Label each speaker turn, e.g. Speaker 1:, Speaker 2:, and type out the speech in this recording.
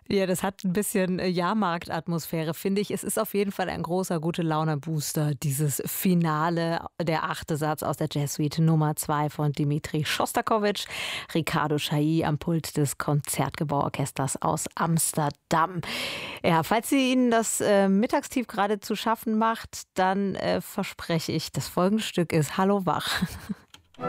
Speaker 1: Ja, das hat ein bisschen, Jahrmarktatmosphäre, finde ich. Es ist auf jeden Fall ein großer Gute-Laune-Booster, dieses Finale, der achte Satz aus der Jazzsuite Nummer 2 von Dmitri Schostakowitsch, Ricardo Chailly am Pult des Konzertgebauorchesters aus Amsterdam. Ja, falls Ihnen das, Mittagstief gerade zu schaffen macht, dann, verspreche ich, das folgende Stück ist Hallo wach.